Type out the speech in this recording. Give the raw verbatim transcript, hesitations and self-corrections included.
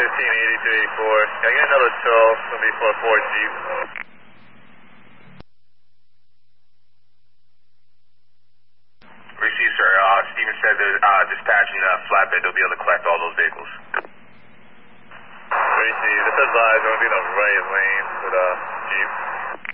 fifteen eighty to eighty-four. Can I get another tow? It's going to be for a Ford Jeep. Receive, sir. Uh, Steven said that uh, dispatching uh, flatbed, they'll be able to collect all those vehicles. Receive. This is live. Going to be in the right lane for the Jeep.